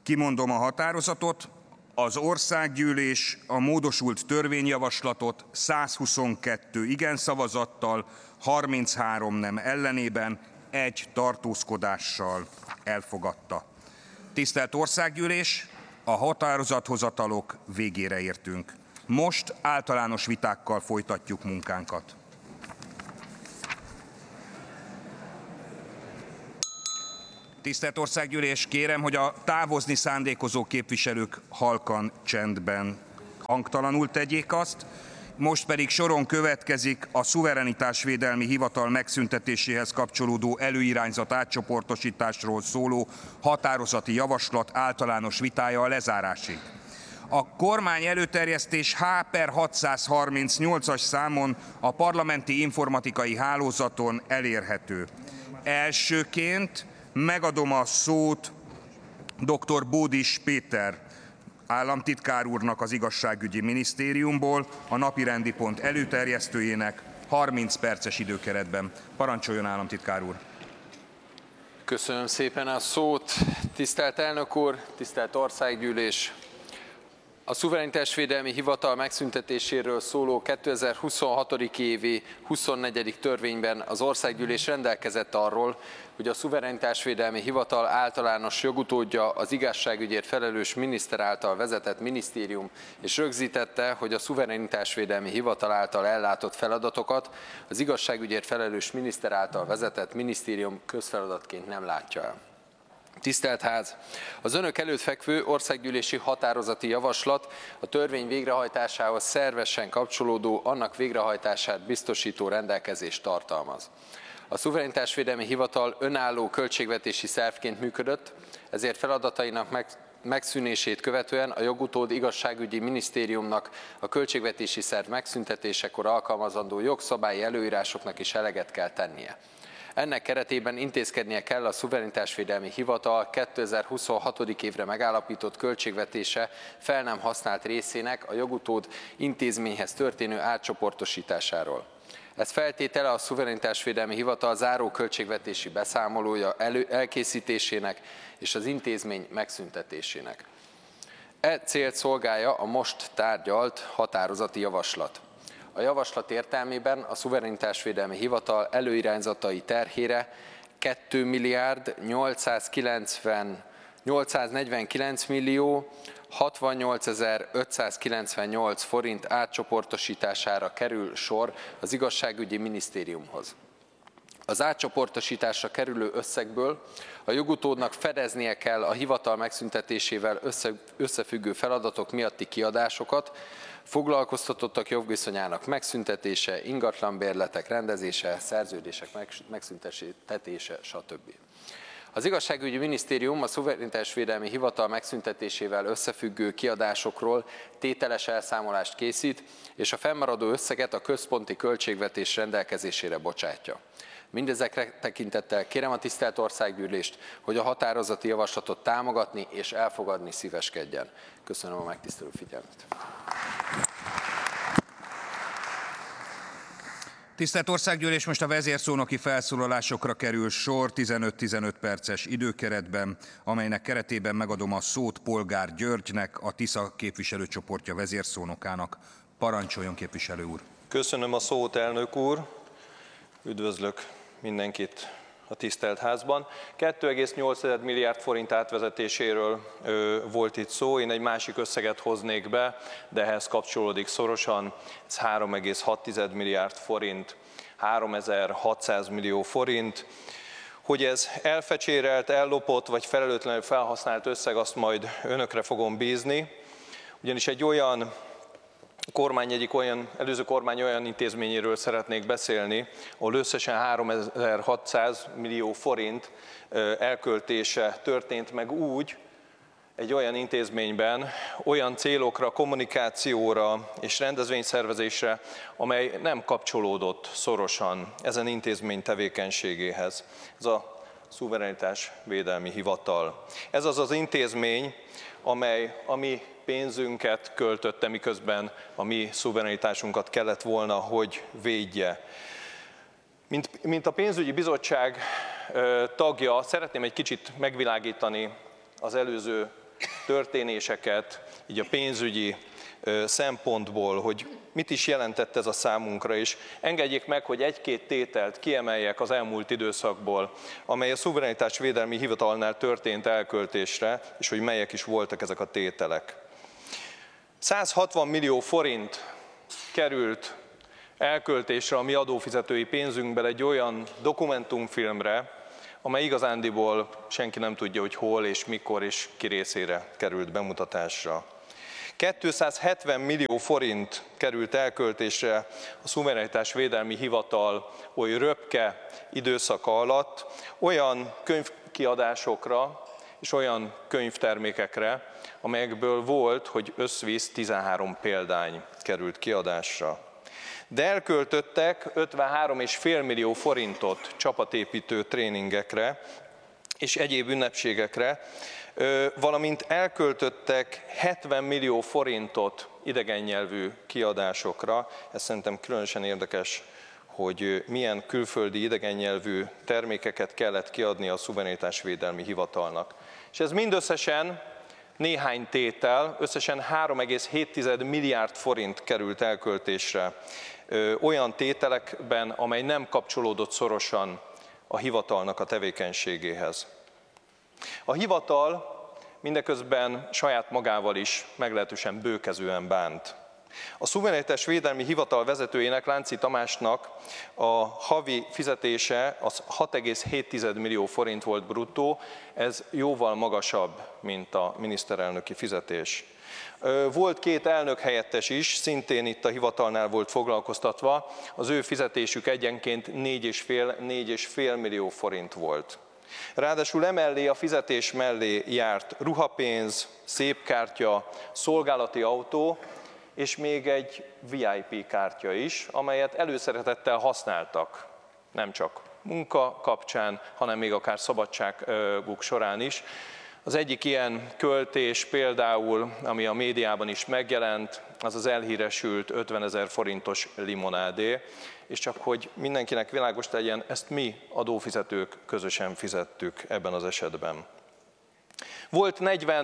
Kimondom a határozatot. Az országgyűlés a módosult törvényjavaslatot 122 igen szavazattal, 33 nem ellenében, 1 tartózkodással elfogadta. Tisztelt Országgyűlés, a határozathozatalok végére értünk. Most általános vitákkal folytatjuk munkánkat. Tisztelt Országgyűlés, kérem, hogy a távozni szándékozó képviselők halkan, csendben, hangtalanul tegyék azt. Most pedig soron következik a Szuverenitásvédelmi Hivatal megszüntetéséhez kapcsolódó előirányzat átcsoportosításról szóló határozati javaslat általános vitája a lezárásig. A kormány előterjesztés H/638-as számon a parlamenti informatikai hálózaton elérhető. Elsőként megadom a szót dr. Bódis Péter államtitkár úrnak az Igazságügyi Minisztériumból, a napirendi pont előterjesztőjének 30 perces időkeretben. Parancsoljon, államtitkár úr! Köszönöm szépen a szót. Tisztelt elnök úr, tisztelt Országgyűlés! A Szuverenitásvédelmi Hivatal megszüntetéséről szóló 2026. évi 24. törvényben az Országgyűlés rendelkezett arról, hogy a Szuverenitásvédelmi Hivatal általános jogutódja az igazságügyért felelős miniszter által vezetett minisztérium, és rögzítette, hogy a Szuverenitásvédelmi Hivatal által ellátott feladatokat az igazságügyért felelős miniszter által vezetett minisztérium közfeladatként nem látja el. Tisztelt Ház! Az önök előtt fekvő országgyűlési határozati javaslat a törvény végrehajtásához szervesen kapcsolódó, annak végrehajtását biztosító rendelkezést tartalmaz. A Szuverenitásvédelmi Hivatal önálló költségvetési szervként működött, ezért feladatainak megszűnését követően a jogutód igazságügyi minisztériumnak a költségvetési szerv megszüntetésekor alkalmazandó jogszabályi előírásoknak is eleget kell tennie. Ennek keretében intézkednie kell a Szuverenitásvédelmi Hivatal 2026. évre megállapított költségvetése fel nem használt részének a jogutód intézményhez történő átcsoportosításáról. Ez feltétele a Szuverenitásvédelmi Hivatal záró költségvetési beszámolója elkészítésének és az intézmény megszüntetésének. E célt szolgálja a most tárgyalt határozati javaslat. A javaslat értelmében a Szuverenitásvédelmi Hivatal előirányzatai terhére 2 milliárd 849 millió 68.598 forint átcsoportosítására kerül sor az Igazságügyi Minisztériumhoz. Az átcsoportosításra kerülő összegből a jogutódnak fedeznie kell a hivatal megszüntetésével összefüggő feladatok miatti kiadásokat, foglalkoztatottak jogviszonyának megszüntetése, ingatlanbérletek rendezése, szerződések megszüntetése, stb. Az Igazságügyi Minisztérium a Szuverenitásvédelmi Hivatal megszüntetésével összefüggő kiadásokról tételes elszámolást készít, és a fennmaradó összeget a központi költségvetés rendelkezésére bocsátja. Mindezekre tekintettel kérem a tisztelt Országgyűlést, hogy a határozati javaslatot támogatni és elfogadni szíveskedjen. Köszönöm a megtisztelő figyelmet. Tisztelt Országgyűlés, most a vezérszónoki felszólalásokra kerül sor 15-15 perces időkeretben, amelynek keretében megadom a szót Polgár Györgynek, a Tisza képviselőcsoportja vezérszónokának. Parancsoljon, képviselő úr! Köszönöm a szót, elnök úr! Üdvözlök mindenkit a tisztelt házban. 2,8 milliárd forint átvezetéséről volt itt szó, én egy másik összeget hoznék be, de ehhez kapcsolódik szorosan, ez 3,6 milliárd forint, 3600 millió forint. Hogy ez elfecsérelt, ellopott vagy felelőtlenül felhasznált összeg, azt majd önökre fogom bízni, ugyanis egy olyan előző kormány olyan intézményéről szeretnék beszélni, ahol összesen 3600 millió forint elköltése történt meg úgy, egy olyan intézményben, olyan célokra, kommunikációra és rendezvényszervezésre, amely nem kapcsolódott szorosan ezen intézmény tevékenységéhez. Ez a Szuverenitásvédelmi Hivatal. Ez az az intézmény, amely a mi pénzünket költötte, miközben a mi szuverenitásunkat kellett volna, hogy védje. Mint a pénzügyi bizottság tagja, szeretném egy kicsit megvilágítani az előző történéseket, így a pénzügyi szempontból, hogy mit is jelentett ez a számunkra, és engedjék meg, hogy egy-két tételt kiemeljek az elmúlt időszakból, amely a Szuverenitásvédelmi Hivatalnál történt elköltésre, és hogy melyek is voltak ezek a tételek. 160 millió forint került elköltésre a mi adófizetői pénzünkből egy olyan dokumentumfilmre, amely igazándiból senki nem tudja, hogy hol és mikor és ki részére került bemutatásra. 270 millió forint került elköltésre a Szuverenitásvédelmi Hivatal oly röpke időszaka alatt olyan könyvkiadásokra és olyan könyvtermékekre, amelyekből volt, hogy összvisz 13 példány került kiadásra. De elköltöttek 53,5 millió forintot csapatépítő tréningekre és egyéb ünnepségekre, valamint elköltöttek 70 millió forintot idegen nyelvű kiadásokra. Ez szerintem különösen érdekes, hogy milyen külföldi idegen nyelvű termékeket kellett kiadni a Szuverenitásvédelmi Hivatalnak. És ez mindösszesen néhány tétel, összesen 3,7 milliárd forint került elköltésre olyan tételekben, amely nem kapcsolódott szorosan a hivatalnak a tevékenységéhez. A hivatal mindeközben saját magával is meglehetősen bőkezően bánt. A Szuverenitásvédelmi Hivatal vezetőjének, Lánci Tamásnak a havi fizetése az 6,7 millió forint volt bruttó, ez jóval magasabb, mint a miniszterelnöki fizetés. Volt két elnökhelyettes is, szintén itt a hivatalnál volt foglalkoztatva, az ő fizetésük egyenként 4,5 millió forint volt. Ráadásul emellé a fizetés mellé járt ruhapénz, szépkártya, szolgálati autó, és még egy VIP kártya is, amelyet előszeretettel használtak, nem csak munka kapcsán, hanem még akár szabadságuk során is. Az egyik ilyen költés például, ami a médiában is megjelent, az az elhíresült 50 000 forintos limonádé, és csak hogy mindenkinek világos legyen, ezt mi adófizetők közösen fizettük ebben az esetben. Volt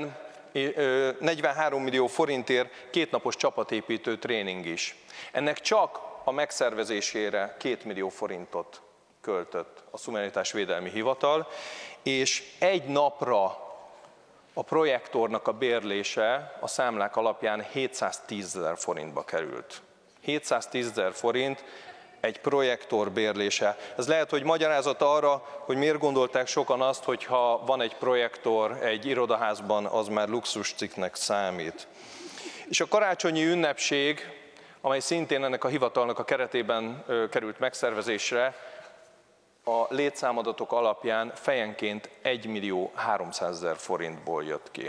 43 millió forintért kétnapos csapatépítő tréning is. Ennek csak a megszervezésére 2 millió forintot költött a Szuverenitásvédelmi Hivatal, és egy napra a projektornak a bérlése a számlák alapján 710 000 forintba került. 710 000 forint egy projektor bérlése. Ez lehet, hogy magyarázat arra, hogy miért gondolták sokan azt, hogy ha van egy projektor egy irodaházban, az már luxuscikknek számít. És a karácsonyi ünnepség, amely szintén ennek a hivatalnak a keretében került megszervezésre, a létszámadatok alapján fejenként 1 300 000 forintból jött ki.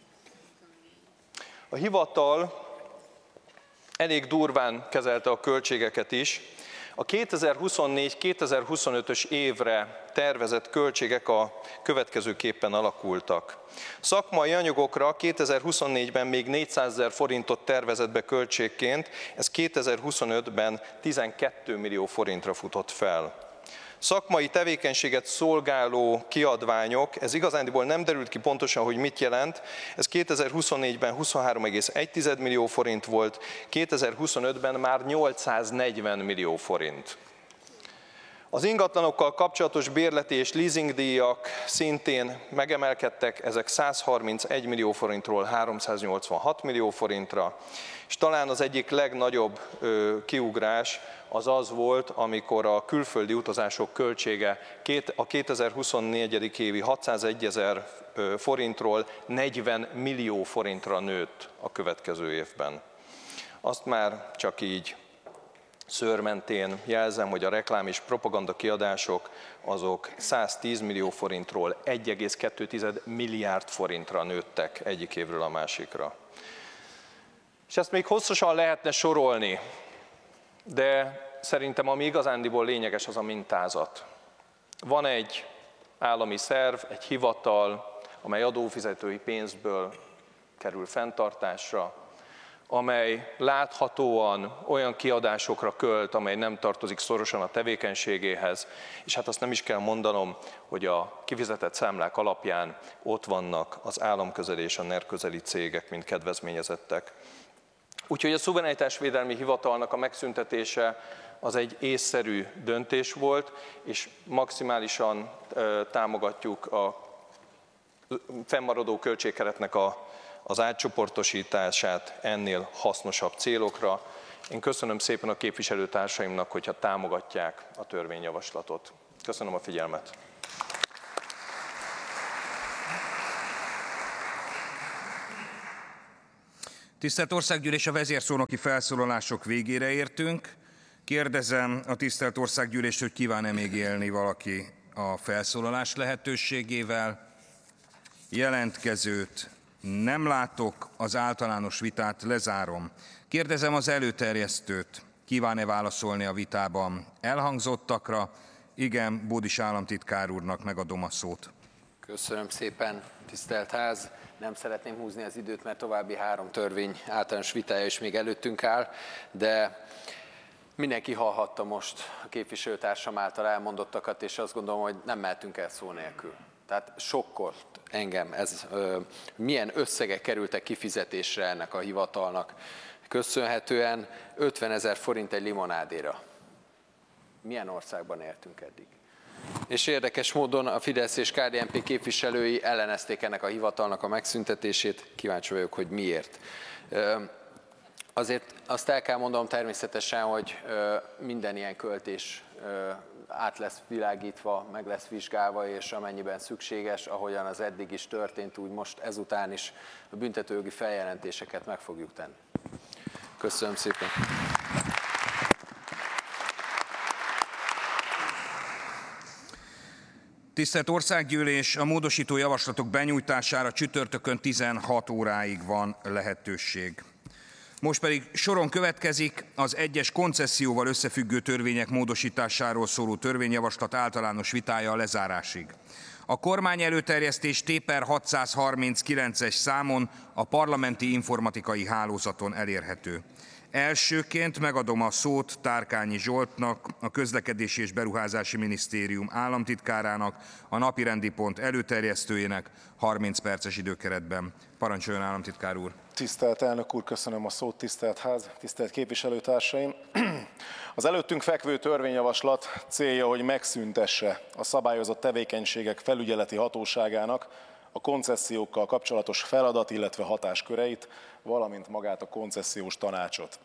A hivatal elég durván kezelte a költségeket is. A 2024-2025-ös évre tervezett költségek a következőképpen alakultak. Szakmai anyagokra 2024-ben még 400 000 forintot tervezett be költségként, ez 2025-ben 12 millió forintra futott fel. Szakmai tevékenységet szolgáló kiadványok, ez igazándiból nem derült ki pontosan, hogy mit jelent, ez 2024-ben 23,1 millió forint volt, 2025-ben már 840 millió forint. Az ingatlanokkal kapcsolatos bérleti és leasingdíjak szintén megemelkedtek, ezek 131 millió forintról 386 millió forintra, és talán az egyik legnagyobb kiugrás az az volt, amikor a külföldi utazások költsége a 2024. évi 601 000 forintról 40 millió forintra nőtt a következő évben. Azt már csak így szőrmentén jelzem, hogy a reklám és propaganda kiadások azok 110 millió forintról 1,2 milliárd forintra nőttek egyik évről a másikra. És ezt még hosszasan lehetne sorolni, de szerintem ami igazándiból lényeges, az a mintázat. Van egy állami szerv, egy hivatal, amely adófizetői pénzből kerül fenntartásra, amely láthatóan olyan kiadásokra költ, amely nem tartozik szorosan a tevékenységéhez, és hát azt nem is kell mondanom, hogy a kifizetett számlák alapján ott vannak az államközeli és a NER közeli cégek, mint kedvezményezettek. Úgyhogy a szuverenitásvédelmi hivatalnak a megszüntetése az egy észszerű döntés volt, és maximálisan támogatjuk a fennmaradó költségkeretnek az átcsoportosítását ennél hasznosabb célokra. Én köszönöm szépen a képviselőtársaimnak, hogyha támogatják a törvényjavaslatot. Köszönöm a figyelmet. Tisztelt Országgyűlés, a vezérszónoki felszólalások végére értünk. Kérdezem a tisztelt Országgyűlést, hogy kíván-e még élni valaki a felszólalás lehetőségével. Jelentkezőt nem látok, az általános vitát lezárom. Kérdezem az előterjesztőt, kíván-e válaszolni a vitában elhangzottakra? Igen, Bódis államtitkár úrnak megadom a szót. Köszönöm szépen, tisztelt ház! Nem szeretném húzni az időt, mert további 3 törvény általános vitája is még előttünk áll, de mindenki hallhatta most a képviselőtársam által elmondottakat, és azt gondolom, hogy nem mehetünk el szó nélkül. Tehát sokkolt engem ez, milyen összegek kerültek kifizetésre ennek a hivatalnak. Köszönhetően 50 000 forint egy limonádéra. Milyen országban éltünk eddig? És érdekes módon a Fidesz és KDNP képviselői ellenezték ennek a hivatalnak a megszüntetését. Kíváncsi vagyok, hogy miért. Azért azt el kell mondanom természetesen, hogy minden ilyen költés át lesz világítva, meg lesz vizsgálva, és amennyiben szükséges, ahogyan az eddig is történt, úgy most ezután is a büntetőjogi feljelentéseket meg fogjuk tenni. Köszönöm szépen! Tisztelt Országgyűlés, a módosító javaslatok benyújtására csütörtökön 16 óráig van lehetőség. Most pedig soron következik az egyes koncesszióval összefüggő törvények módosításáról szóló törvényjavaslat általános vitája a lezárásig. A kormány előterjesztés T/per 639-es számon a parlamenti informatikai hálózaton elérhető. Elsőként megadom a szót Tárkányi Zsoltnak, a Közlekedési és Beruházási Minisztérium államtitkárának, a napirendi pont előterjesztőjének 30 perces időkeretben. Parancsoljon, államtitkár úr! Tisztelt elnök úr, köszönöm a szót, tisztelt ház, tisztelt képviselőtársaim! Az előttünk fekvő törvényjavaslat célja, hogy megszüntesse a szabályozott tevékenységek felügyeleti hatóságának a koncesziókkal kapcsolatos feladat, illetve hatásköreit, valamint magát a koncesziós tanácsot.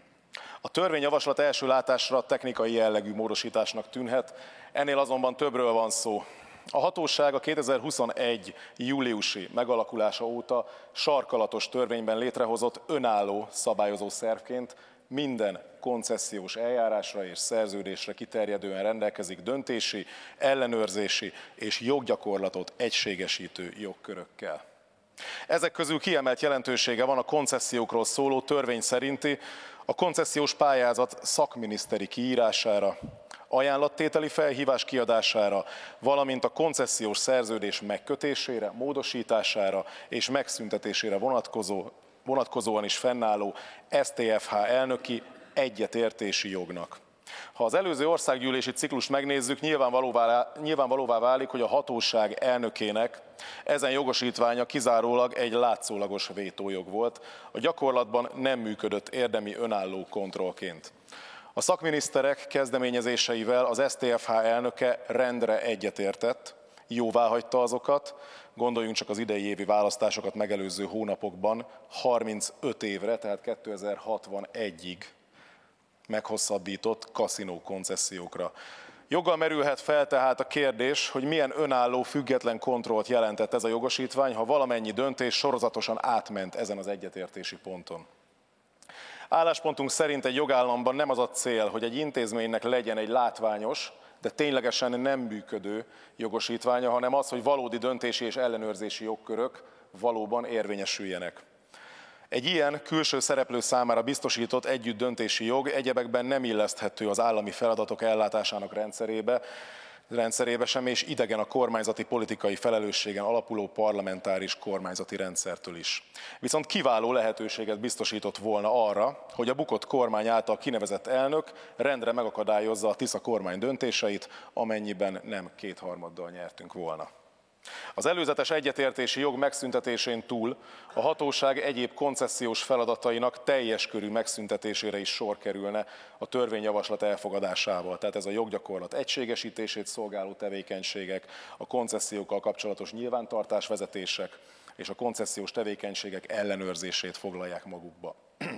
A törvényjavaslat első látásra technikai jellegű módosításnak tűnhet, ennél azonban többről van szó. A hatóság a 2021. júliusi megalakulása óta sarkalatos törvényben létrehozott önálló szabályozó szervként minden koncesziós eljárásra és szerződésre kiterjedően rendelkezik döntési, ellenőrzési és joggyakorlatot egységesítő jogkörökkel. Ezek közül kiemelt jelentősége van a koncesziókról szóló törvény szerinti a koncesziós pályázat szakminiszteri kiírására, ajánlattételi felhívás kiadására, valamint a koncesziós szerződés megkötésére, módosítására és megszüntetésére vonatkozóan is fennálló STFH elnöki egyetértési jognak. Ha az előző országgyűlési ciklust megnézzük, nyilvánvalóvá válik, hogy a hatóság elnökének ezen jogosítványa kizárólag egy látszólagos vétójog volt, a gyakorlatban nem működött érdemi önálló kontrollként. A szakminiszterek kezdeményezéseivel az STFH elnöke rendre egyetértett, jóváhagyta azokat, gondoljunk csak az idei évi választásokat megelőző hónapokban 35 évre, tehát 2061-ig meghosszabbított kaszinó koncesziókra. Joggal merülhet fel tehát a kérdés, hogy milyen önálló, független kontrollt jelentett ez a jogosítvány, ha valamennyi döntés sorozatosan átment ezen az egyetértési ponton. Álláspontunk szerint egy jogállamban nem az a cél, hogy egy intézménynek legyen egy látványos, de ténylegesen nem működő jogosítványa, hanem az, hogy valódi döntési és ellenőrzési jogkörök valóban érvényesüljenek. Egy ilyen külső szereplő számára biztosított együttdöntési jog egyebekben nem illeszthető az állami feladatok ellátásának rendszerébe, rendszerébe sem, és idegen a kormányzati politikai felelősségen alapuló parlamentáris kormányzati rendszertől is. Viszont kiváló lehetőséget biztosított volna arra, hogy a bukott kormány által kinevezett elnök rendre megakadályozza a Tisza kormány döntéseit, amennyiben nem kétharmaddal nyertünk volna. Az előzetes egyetértési jog megszüntetésén túl a hatóság egyéb koncesziós feladatainak teljes körű megszüntetésére is sor kerülne a törvényjavaslat elfogadásával. Tehát ez a joggyakorlat egységesítését szolgáló tevékenységek, a koncesziókkal kapcsolatos nyilvántartásvezetések és a koncesziós tevékenységek ellenőrzését foglalják magukba.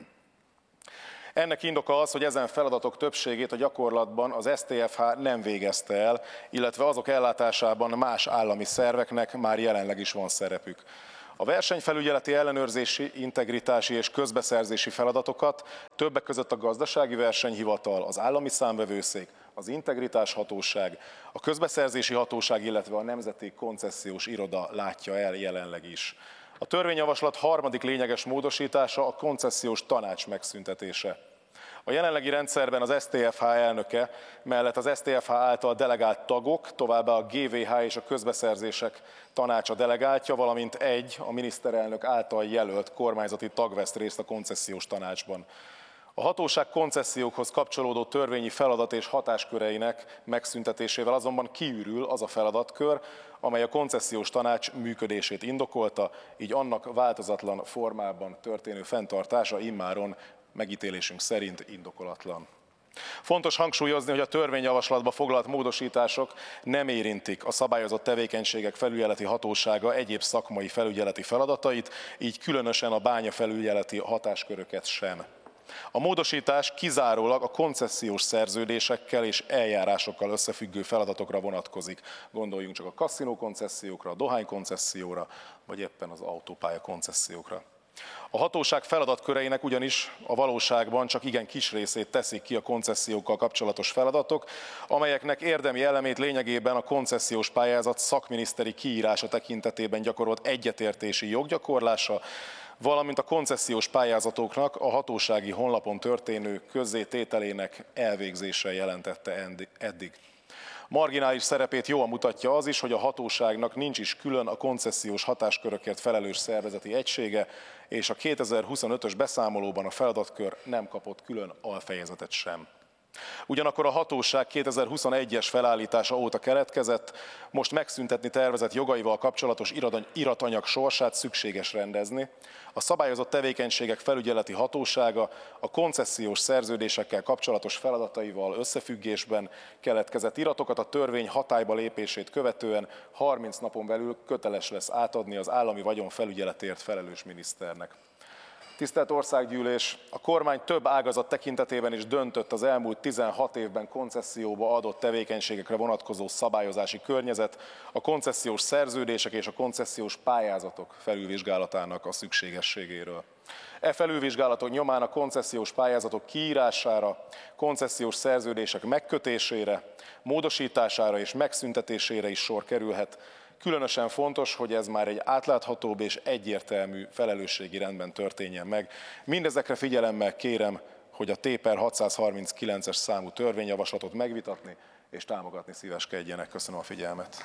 Ennek indoka az, hogy ezen feladatok többségét a gyakorlatban az STFH nem végezte el, illetve azok ellátásában más állami szerveknek már jelenleg is van szerepük. A versenyfelügyeleti, ellenőrzési, integritási és közbeszerzési feladatokat többek között a Gazdasági Versenyhivatal, az Állami Számvevőszék, az Integritás Hatóság, a Közbeszerzési Hatóság, illetve a Nemzeti Koncesziós Iroda látja el jelenleg is. A törvényjavaslat harmadik lényeges módosítása a koncesziós tanács megszüntetése. A jelenlegi rendszerben az STFH elnöke mellett az STFH által delegált tagok, továbbá a GVH és a közbeszerzések tanácsa delegáltja, valamint a miniszterelnök által jelölt kormányzati tag vesz részt a koncesziós tanácsban. A hatóság koncesziókhoz kapcsolódó törvényi feladat és hatásköreinek megszüntetésével azonban kiürül az a feladatkör, amely a koncesziós tanács működését indokolta, így annak változatlan formában történő fenntartása immáron megítélésünk szerint indokolatlan. Fontos hangsúlyozni, hogy a törvényjavaslatba foglalt módosítások nem érintik a szabályozott tevékenységek felügyeleti hatósága egyéb szakmai felügyeleti feladatait, így különösen a bányafelügyeleti hatásköröket sem. A módosítás kizárólag a koncesziós szerződésekkel és eljárásokkal összefüggő feladatokra vonatkozik. Gondoljunk csak a kaszinó koncesziókra, a dohány koncesszióra, vagy éppen az autópálya koncesziókra. A hatóság feladatköreinek ugyanis a valóságban csak igen kis részét teszik ki a koncesziókkal kapcsolatos feladatok, amelyeknek érdemi elemét lényegében a koncesziós pályázat szakminiszteri kiírása tekintetében gyakorolt egyetértési joggyakorlása, valamint a koncesziós pályázatoknak a hatósági honlapon történő közzétételének elvégzése jelentette eddig. Marginális szerepét jól mutatja az is, hogy a hatóságnak nincs is külön a koncesziós hatáskörökért felelős szervezeti egysége, és a 2025-ös beszámolóban a feladatkör nem kapott külön alfejezetet sem. Ugyanakkor a hatóság 2021-es felállítása óta keletkezett, most megszüntetni tervezett jogaival kapcsolatos iratanyag sorsát szükséges rendezni. A szabályozott tevékenységek felügyeleti hatósága a koncesziós szerződésekkel kapcsolatos feladataival összefüggésben keletkezett iratokat a törvény hatályba lépését követően 30 napon belül köteles lesz átadni az állami vagyon felügyeletért felelős miniszternek. Tisztelt Országgyűlés, a kormány több ágazat tekintetében is döntött az elmúlt 16 évben koncesszióba adott tevékenységekre vonatkozó szabályozási környezet, a koncesziós szerződések és a koncesziós pályázatok felülvizsgálatának a szükségességéről. E felülvizsgálatok nyomán a koncesziós pályázatok kiírására, koncesziós szerződések megkötésére, módosítására és megszüntetésére is sor kerülhet. Különösen fontos, hogy ez már egy átláthatóbb és egyértelmű felelősségi rendben történjen meg. Mindezekre figyelemmel kérem, hogy a T/639-es számú törvényjavaslatot megvitatni és támogatni szíveskedjenek. Köszönöm a figyelmet.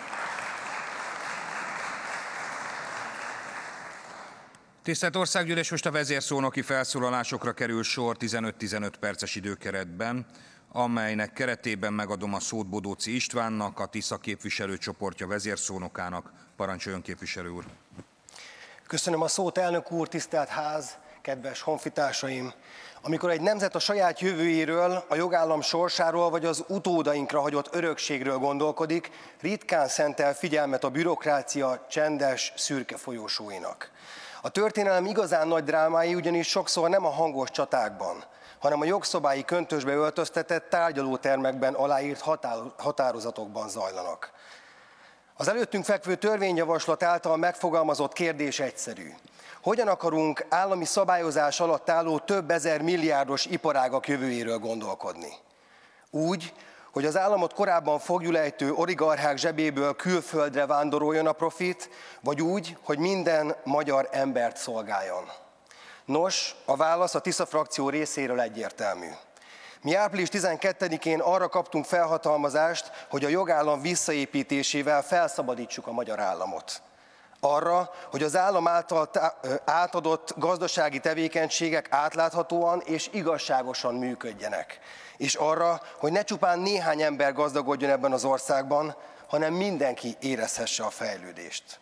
Tisztelt Országgyűlés, most a vezérszónoki felszólalásokra kerül sor 15-15 perces időkeretben, amelynek keretében megadom a szót Bodóczy Istvánnak, a Tisza képviselőcsoportja vezérszónokának. Parancsoljon, képviselő úr! Köszönöm a szót, elnök úr, tisztelt ház, kedves honfitársaim! Amikor egy nemzet a saját jövőjéről, a jogállam sorsáról vagy az utódainkra hagyott örökségről gondolkodik, ritkán szentel figyelmet a bürokrácia csendes, szürke folyósóinak. A történelem igazán nagy drámái ugyanis sokszor nem a hangos csatákban, hanem a jogszabályi köntösbe öltöztetett tárgyalótermekben aláírt határozatokban zajlanak. Az előttünk fekvő törvényjavaslat által megfogalmazott kérdés egyszerű. Hogyan akarunk állami szabályozás alatt álló több ezer milliárdos iparágak jövőjéről gondolkodni? Úgy, hogy az államot korábban foglyulejtő oligarchák zsebéből külföldre vándoroljon a profit, vagy úgy, hogy minden magyar embert szolgáljon? Nos, a válasz a Tisza frakció részéről egyértelmű. Mi április 12-én arra kaptunk felhatalmazást, hogy a jogállam visszaépítésével felszabadítsuk a magyar államot. Arra, hogy az állam által átadott gazdasági tevékenységek átláthatóan és igazságosan működjenek. És arra, hogy ne csupán néhány ember gazdagodjon ebben az országban, hanem mindenki érezhesse a fejlődést.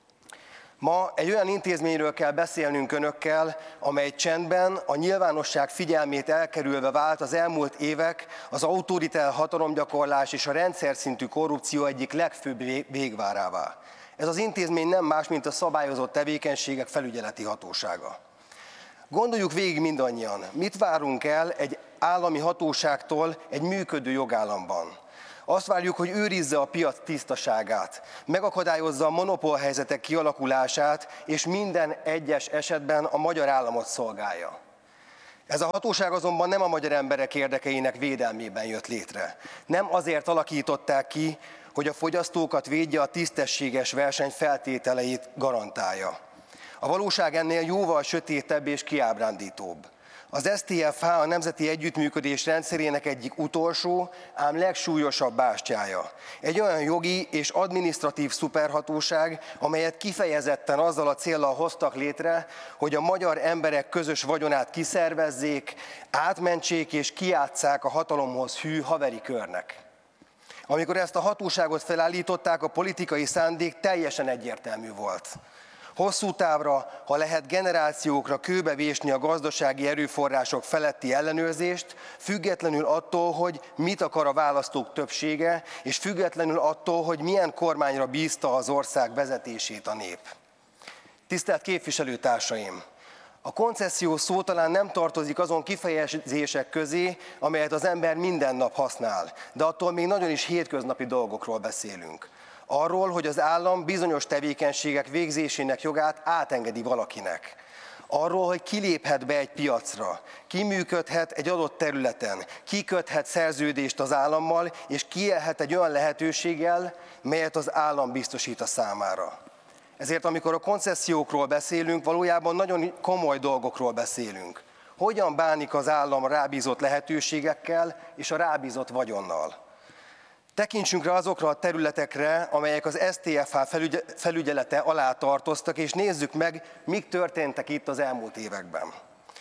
Ma egy olyan intézményről kell beszélnünk önökkel, amely csendben, a nyilvánosság figyelmét elkerülve vált az elmúlt évek az autoriter hatalomgyakorlás és a rendszer szintű korrupció egyik legfőbb végvárává. Ez az intézmény nem más, mint a szabályozott tevékenységek felügyeleti hatósága. Gondoljuk végig mindannyian, mit várunk el egy állami hatóságtól egy működő jogállamban. Azt várjuk, hogy őrizze a piac tisztaságát, megakadályozza a monopolhelyzetek kialakulását, és minden egyes esetben a magyar államot szolgálja. Ez a hatóság azonban nem a magyar emberek érdekeinek védelmében jött létre. Nem azért alakították ki, hogy a fogyasztókat védje, a tisztességes verseny feltételeit garantálja. A valóság ennél jóval sötétebb és kiábrándítóbb. Az STFH a Nemzeti Együttműködés rendszerének egyik utolsó, ám legsúlyosabb bástyája. Egy olyan jogi és adminisztratív szuperhatóság, amelyet kifejezetten azzal a céllal hoztak létre, hogy a magyar emberek közös vagyonát kiszervezzék, átmentsék és kijátsszák a hatalomhoz hű haveri körnek. Amikor ezt a hatóságot felállították, a politikai szándék teljesen egyértelmű volt. Hosszú távra, ha lehet, generációkra kőbevésni a gazdasági erőforrások feletti ellenőrzést, függetlenül attól, hogy mit akar a választók többsége, és függetlenül attól, hogy milyen kormányra bízta az ország vezetését a nép. Tisztelt képviselőtársaim! A koncesszió szó talán nem tartozik azon kifejezések közé, amelyet az ember minden nap használ, de attól még nagyon is hétköznapi dolgokról beszélünk. Arról, hogy az állam bizonyos tevékenységek végzésének jogát átengedi valakinek. Arról, hogy ki léphet be egy piacra, ki működhet egy adott területen, ki köthet szerződést az állammal, és ki élhet egy olyan lehetőséggel, melyet az állam biztosít a számára. Ezért amikor a koncessziókról beszélünk, valójában nagyon komoly dolgokról beszélünk. Hogyan bánik az állam rábízott lehetőségekkel és a rábízott vagyonnal? Tekintsünk rá azokra a területekre, amelyek az STFH felügyelete alá tartoztak, és nézzük meg, mik történtek itt az elmúlt években.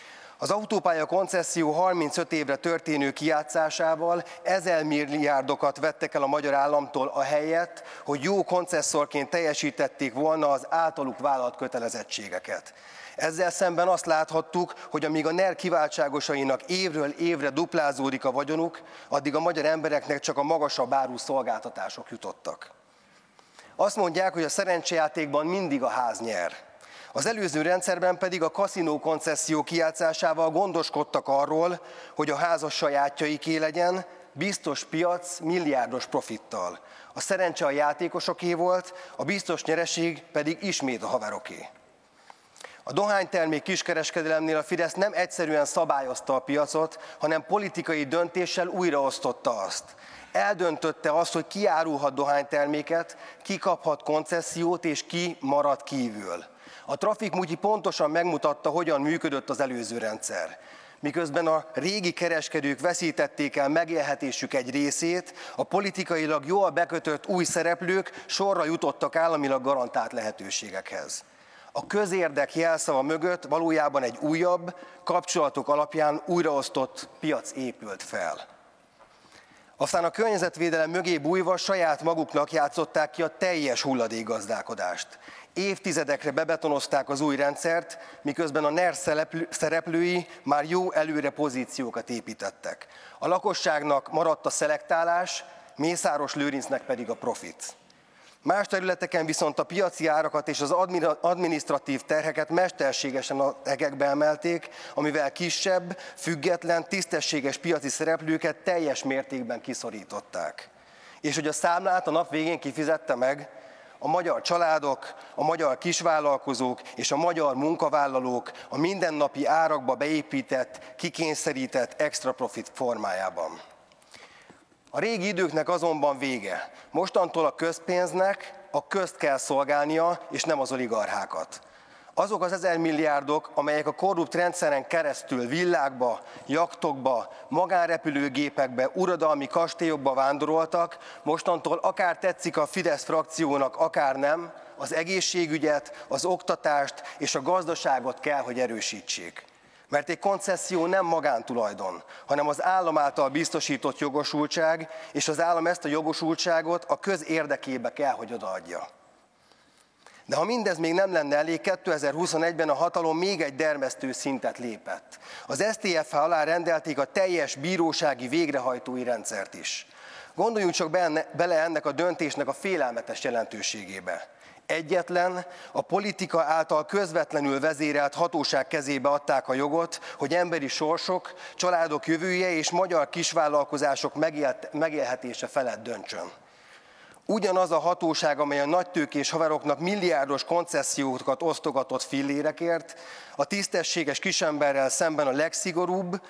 Az autópálya koncesszió 35 évre történő kijátszásával 1000 milliárdokat vettek el a magyar államtól ahelyett, hogy jó koncesszorként teljesítették volna az általuk vállalt kötelezettségeket. Ezzel szemben azt láthattuk, hogy amíg a NER kiváltságosainak évről évre duplázódik a vagyonuk, addig a magyar embereknek csak a magasabb áru szolgáltatások jutottak. Azt mondják, hogy a szerencsejátékban mindig a ház nyer. Az előző rendszerben pedig a kaszinó koncesszió kijátszásával gondoskodtak arról, hogy a ház a sajátjaiké legyen, biztos piac milliárdos profittal. A szerencse a játékosoké volt, a biztos nyereség pedig ismét a haveroké. A dohánytermék kiskereskedelemnél a Fidesz nem egyszerűen szabályozta a piacot, hanem politikai döntéssel újraosztotta azt. Eldöntötte azt, hogy ki árulhat dohányterméket, ki kaphat koncessziót és ki marad kívül. A trafikmutyi pontosan megmutatta, hogyan működött az előző rendszer. Miközben a régi kereskedők veszítették el megélhetésük egy részét, a politikailag jól bekötött új szereplők sorra jutottak államilag garantált lehetőségekhez. A közérdek jelszava mögött valójában egy újabb, kapcsolatok alapján újraosztott piac épült fel. Aztán a környezetvédelem mögé bújva saját maguknak játszották ki a teljes hulladékgazdálkodást. Évtizedekre bebetonozták az új rendszert, miközben a NER szereplői már jó előre pozíciókat építettek. A lakosságnak maradt a szelektálás, Mészáros Lőrincnek pedig a profit. Más területeken viszont a piaci árakat és az adminisztratív terheket mesterségesen a tegekbe emelték, amivel kisebb, független, tisztességes piaci szereplőket teljes mértékben kiszorították. És hogy a számlát a nap végén kifizette meg? A magyar családok, a magyar kisvállalkozók és a magyar munkavállalók a mindennapi árakba beépített, kikényszerített extra profit formájában. A régi időknek azonban vége. Mostantól a közpénznek a közt kell szolgálnia, és nem az oligarchákat. Azok az 1000 milliárdok, amelyek a korrupt rendszeren keresztül villákba, jachtokba, magánrepülőgépekbe, uradalmi kastélyokba vándoroltak, mostantól akár tetszik a Fidesz frakciónak, akár nem, az egészségügyet, az oktatást és a gazdaságot kell, hogy erősítsék. Mert egy koncesszió nem magántulajdon, hanem az állam által biztosított jogosultság, és az állam ezt a jogosultságot a köz érdekébe kell, hogy odaadja. De ha mindez még nem lenne elég, 2021-ben a hatalom még egy dermesztő szintet lépett. Az SZTFH alá rendelték a teljes bírósági végrehajtói rendszert is. Gondoljunk csak bele ennek a döntésnek a félelmetes jelentőségébe. Egyetlen, a politika által közvetlenül vezérelt hatóság kezébe adták a jogot, hogy emberi sorsok, családok jövője és magyar kisvállalkozások megélhetése felett döntsön. Ugyanaz a hatóság, amely a nagytőkés haveroknak milliárdos koncesziókat osztogatott fillérekért, a tisztességes kisemberrel szemben a legszigorúbb,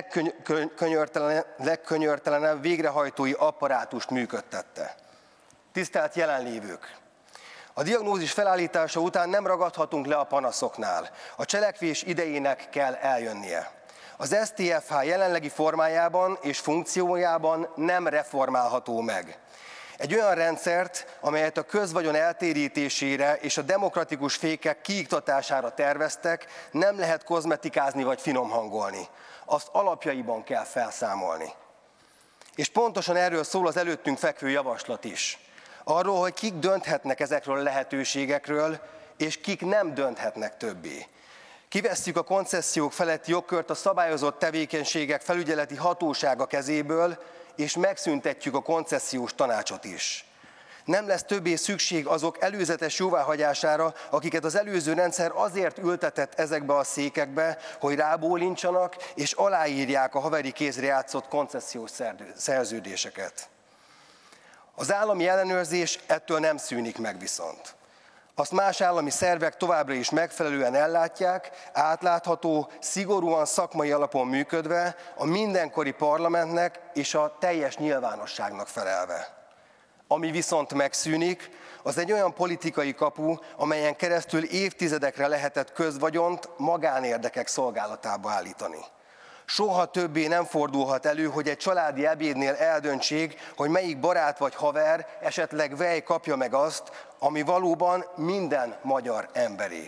legkönyörtelenebb végrehajtói apparátust működtette. Tisztelt jelenlévők! A diagnózis felállítása után nem ragadhatunk le a panaszoknál. A cselekvés idejének kell eljönnie. Az SZTFH jelenlegi formájában és funkciójában nem reformálható meg. Egy olyan rendszert, amelyet a közvagyon eltérítésére és a demokratikus fékek kiiktatására terveztek, nem lehet kozmetikázni vagy finomhangolni. Azt alapjaiban kell felszámolni. És pontosan erről szól az előttünk fekvő javaslat is. Arról, hogy kik dönthetnek ezekről a lehetőségekről, és kik nem dönthetnek többé. Kivesszük a koncesziók feletti jogkört a szabályozott tevékenységek felügyeleti hatósága kezéből, és megszüntetjük a koncesziós tanácsot is. Nem lesz többé szükség azok előzetes jóváhagyására, akiket az előző rendszer azért ültetett ezekbe a székekbe, hogy rábólincsanak és aláírják a haveri kézre játszott koncesziós szerződéseket. Az állami ellenőrzés ettől nem szűnik meg viszont. Azt más állami szervek továbbra is megfelelően ellátják, átlátható, szigorúan szakmai alapon működve, a mindenkori parlamentnek és a teljes nyilvánosságnak felelve. Ami viszont megszűnik, az egy olyan politikai kapu, amelyen keresztül évtizedekre lehetett közvagyont magánérdekek szolgálatába állítani. Soha többé nem fordulhat elő, hogy egy családi ebédnél eldöntsék, hogy melyik barát vagy haver, esetleg vej kapja meg azt, ami valóban minden magyar emberé.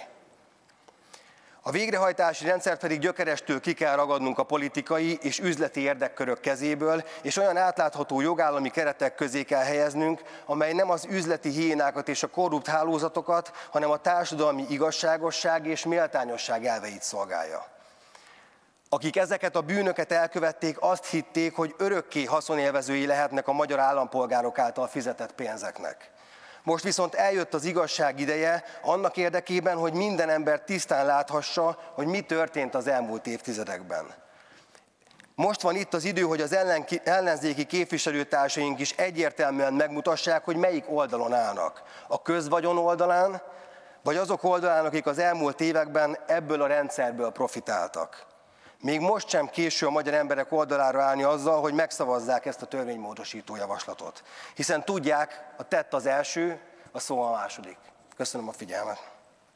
A végrehajtási rendszert pedig gyökerestől ki kell ragadnunk a politikai és üzleti érdekkörök kezéből, és olyan átlátható jogállami keretek közé kell helyeznünk, amely nem az üzleti hiénákat és a korrupt hálózatokat, hanem a társadalmi igazságosság és méltányosság elveit szolgálja. Akik ezeket a bűnöket elkövették, azt hitték, hogy örökké haszonélvezői lehetnek a magyar állampolgárok által fizetett pénzeknek. Most viszont eljött az igazság ideje annak érdekében, hogy minden ember tisztán láthassa, hogy mi történt az elmúlt évtizedekben. Most van itt az idő, hogy az ellenzéki képviselőtársaink is egyértelműen megmutassák, hogy melyik oldalon állnak. A közvagyon oldalán, vagy azok oldalán, akik az elmúlt években ebből a rendszerből profitáltak. Még most sem késő a magyar emberek oldalára állni azzal, hogy megszavazzák ezt a törvénymódosító javaslatot. Hiszen tudják, a tett az első, a szó a második. Köszönöm a figyelmet.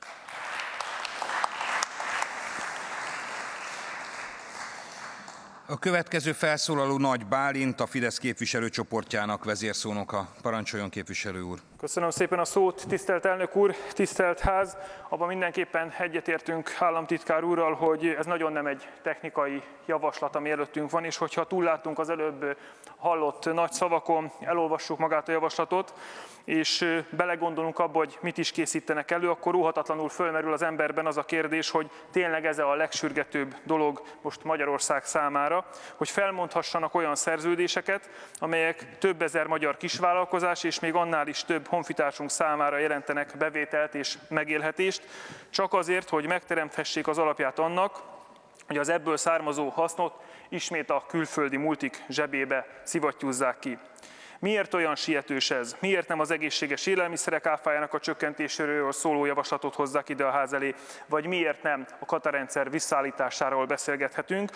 A következő felszólaló Nagy Bálint, a Fidesz képviselőcsoportjának vezérszónoka. Parancsoljon, képviselő úr! Köszönöm szépen a szót, tisztelt elnök úr, tisztelt ház! Abban mindenképpen egyetértünk államtitkár úrral, hogy ez nagyon nem egy technikai javaslat, ami előttünk van, és hogyha túlláttunk az előbb hallott nagy szavakon, elolvassuk magát a javaslatot, és belegondolunk abba, hogy mit is készítenek elő, akkor óhatatlanul fölmerül az emberben az a kérdés, hogy tényleg ez a legsürgetőbb dolog most Magyarország számára, hogy felmondhassanak olyan szerződéseket, amelyek több ezer magyar kisvállalkozás és még annál is több honfitársunk számára jelentenek bevételt és megélhetést, csak azért, hogy megteremthessék az alapját annak, hogy az ebből származó hasznot ismét a külföldi multik zsebébe szivattyúzzák ki. Miért olyan sietős ez? Miért nem az egészséges élelmiszerek áfájának a csökkentéséről szóló javaslatot hozzák ide a ház elé? Vagy miért nem a katarendszer visszaállításáról beszélgethetünk?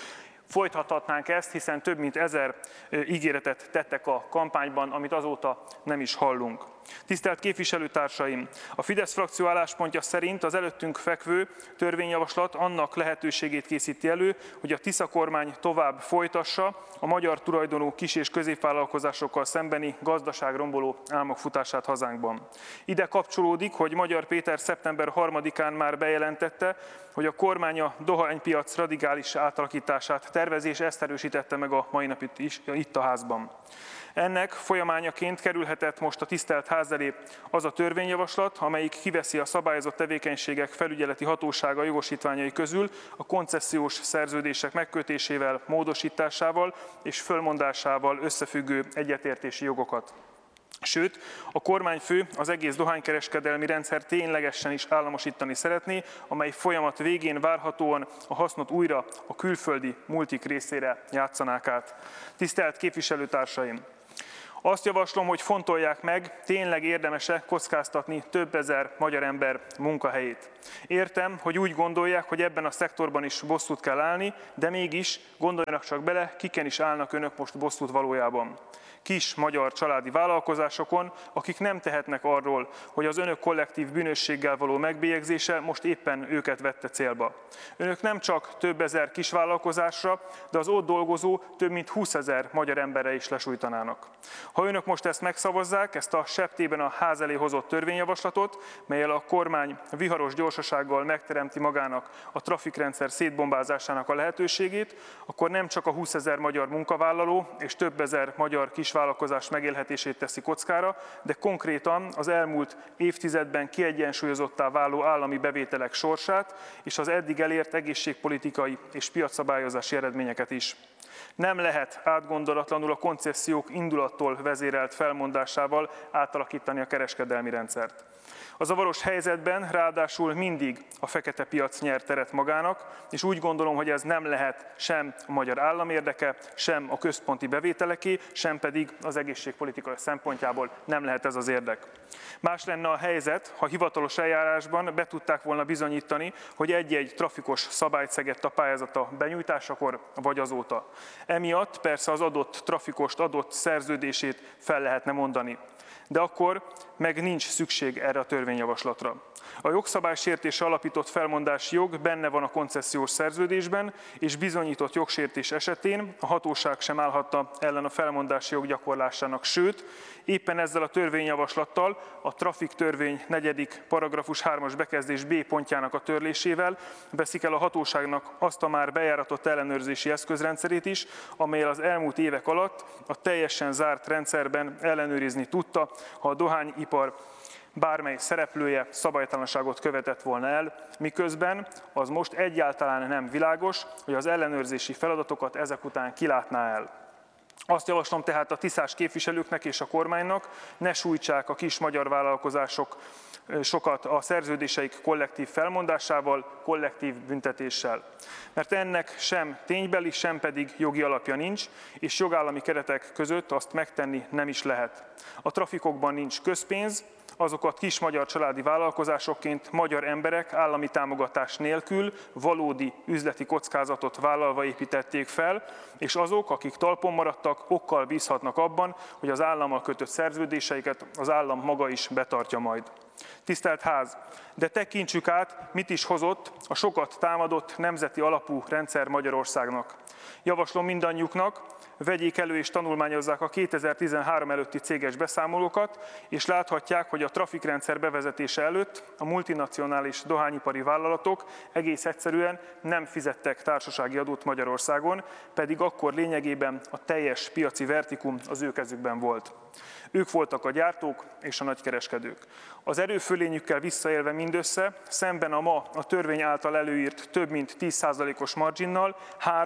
Folytathatnánk ezt, hiszen több mint 1000 ígéretet tettek a kampányban, amit azóta nem is hallunk. Tisztelt képviselőtársaim! A Fidesz frakció álláspontja szerint az előttünk fekvő törvényjavaslat annak lehetőségét készíti elő, hogy a Tisza kormány tovább folytassa a magyar tulajdonú kis- és középvállalkozásokkal szembeni gazdaságromboló álmok futását hazánkban. Ide kapcsolódik, hogy Magyar Péter szeptember 3-án már bejelentette, hogy a kormány a dohánypiac radikális átalakítását tervezi, és ezt erősítette meg a mai nap itt a házban. Ennek folyamányaként kerülhetett most a tisztelt ház elé az a törvényjavaslat, amelyik kiveszi a szabályozott tevékenységek felügyeleti hatósága jogosítványai közül a koncesziós szerződések megkötésével, módosításával és fölmondásával összefüggő egyetértési jogokat. Sőt, a kormányfő az egész dohánykereskedelmi rendszer ténylegesen is államosítani szeretné, amely folyamat végén várhatóan a hasznot újra a külföldi multik részére játsszanák át. Tisztelt képviselőtársaim! Azt javaslom, hogy fontolják meg, tényleg érdemes-e kockáztatni több ezer magyar ember munkahelyét. Értem, hogy úgy gondolják, hogy ebben a szektorban is bosszút kell állni, de mégis gondoljanak csak bele, kiken is állnak önök most bosszút valójában. Kis magyar családi vállalkozásokon, akik nem tehetnek arról, hogy az önök kollektív bűnösséggel való megbélyegzése most éppen őket vette célba. Önök nem csak több ezer kisvállalkozásra, de az ott dolgozó több mint 20 000 magyar emberre is lesújtanának. Ha önök most ezt megszavazzák, ezt a septében a ház elé hozott törvényjavaslatot, mellyel a kormány viharos gyorsasággal megteremti magának a trafikrendszer szétbombázásának a lehetőségét, akkor nem csak a 20 000 magyar munkavállaló és több ezer magyar kisvállalkozás megélhetését teszi kockára, de konkrétan az elmúlt évtizedben kiegyensúlyozottá váló állami bevételek sorsát és az eddig elért egészségpolitikai és piacszabályozási eredményeket is. Nem lehet átgondolatlanul a koncesziók indulattól vezérelt felmondásával átalakítani a kereskedelmi rendszert. A zavaros helyzetben ráadásul mindig a fekete piac nyer teret magának, és úgy gondolom, hogy ez nem lehet sem a magyar állam érdeke, sem a központi bevételeké, sem pedig az egészségpolitikai szempontjából nem lehet ez az érdek. Más lenne a helyzet, ha hivatalos eljárásban be tudták volna bizonyítani, hogy egy-egy trafikos szabályt szegett a pályázata benyújtásakor vagy azóta. Emiatt persze az adott trafikost, adott szerződését fel lehetne mondani. De akkor meg nincs szükség erre a törvényjavaslatra. A jogszabálysértésre alapított felmondási jog benne van a koncesziós szerződésben, és bizonyított jogsértés esetén a hatóság sem állhatta ellen a felmondási jog gyakorlásának, sőt, éppen ezzel a törvényjavaslattal, a Trafiktörvény 4. paragrafus 3-as bekezdés B pontjának a törlésével veszik el a hatóságnak azt a már bejáratott ellenőrzési eszközrendszerét is, amellyel az elmúlt évek alatt a teljesen zárt rendszerben ellenőrizni tudta, ha a dohányipar bármely szereplője szabálytalanságot követett volna el, miközben az most egyáltalán nem világos, hogy az ellenőrzési feladatokat ezek után kilátná el. Azt javaslom tehát a tiszás képviselőknek és a kormánynak, ne sújtsák a kis magyar vállalkozások sokat a szerződéseik kollektív felmondásával, kollektív büntetéssel. Mert ennek sem ténybeli, sem pedig jogi alapja nincs, és jogállami keretek között azt megtenni nem is lehet. A trafikokban nincs közpénz, azokat kis magyar családi vállalkozásokként magyar emberek állami támogatás nélkül valódi üzleti kockázatot vállalva építették fel, és azok, akik talpon maradtak, okkal bízhatnak abban, hogy az állammal kötött szerződéseiket az állam maga is betartja majd. Tisztelt Ház, de tekintsük át, mit is hozott a sokat támadott nemzeti alapú rendszer Magyarországnak. Javaslom mindannyiuknak, vegyék elő és tanulmányozzák a 2013 előtti céges beszámolókat, és láthatják, hogy a trafikrendszer bevezetése előtt a multinacionális dohányipari vállalatok egész egyszerűen nem fizettek társasági adót Magyarországon, pedig akkor lényegében a teljes piaci vertikum az ő kezükben volt. Ők voltak a gyártók és a nagykereskedők. Az erőfölényükkel visszaélve mindössze, szemben a ma a törvény által előírt több mint 10%-os marginnal